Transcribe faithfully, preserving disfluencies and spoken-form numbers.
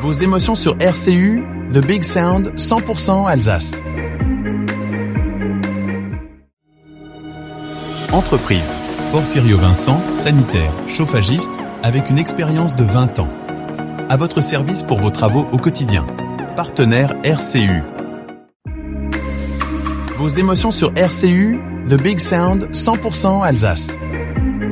Vos émotions sur R C U, The Big Sound, cent pour cent Alsace. Entreprise. Porfirio Vincent, sanitaire, chauffagiste, avec une expérience de vingt ans. À votre service pour vos travaux au quotidien. Partenaire R C U. Vos émotions sur R C U, The Big Sound, cent pour cent Alsace.